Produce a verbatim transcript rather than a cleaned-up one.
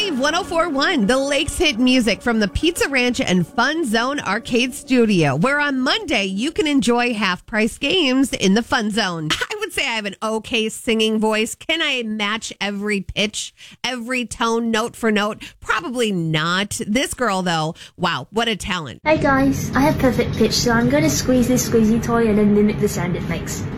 Wave one oh four point one, the Lakes hit music from the Pizza Ranch and Fun Zone Arcade Studio, where on Monday you can enjoy half-price games in the Fun Zone. I would say I have an okay singing voice. Can I match every pitch, every tone, note for note? Probably not. This girl, though, wow, what a talent. Hey guys, I have perfect pitch, so I'm going to squeeze this squeezy toy and then mimic the sound it makes.